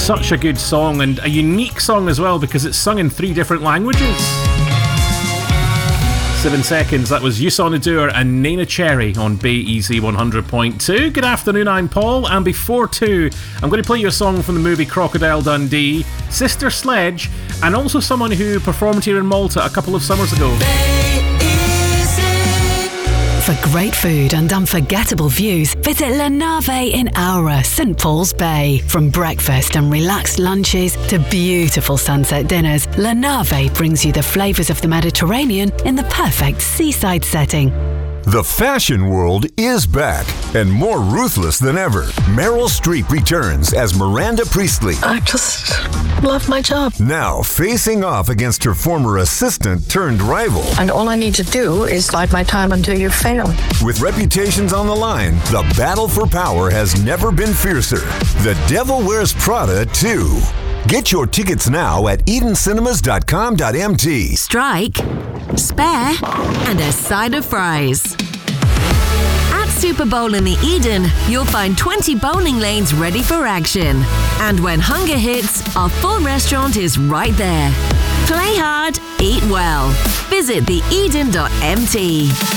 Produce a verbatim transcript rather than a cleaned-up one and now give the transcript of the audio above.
Such a good song, and a unique song as well because it's sung in three different languages. Seven seconds, that was Youssou N'Dour and Nena Cherry on Bay Easy one hundred point two. Good afternoon, I'm Paul, and before two, I'm going to play you a song from the movie Crocodile Dundee, Sister Sledge, and also someone who performed here in Malta a couple of summers ago. For great food and unforgettable views, visit La Nave in Aura, St Paul's Bay. From breakfast and relaxed lunches to beautiful sunset dinners, La Nave brings you the flavours of the Mediterranean in the perfect seaside setting. The fashion world is back and more ruthless than ever. Meryl Streep returns as Miranda Priestley. I just love my job. Now facing off against her former assistant turned rival. And all I need to do is bide my time until you fail. With reputations on the line, the battle for power has never been fiercer. The Devil Wears Prada two. Get your tickets now at eden cinemas dot com dot m t. Strike, spare, and a side of fries. At Super Bowl in the Eden, you'll find twenty bowling lanes ready for action. And when hunger hits, our full restaurant is right there. Play hard, eat well. Visit the eden dot m t.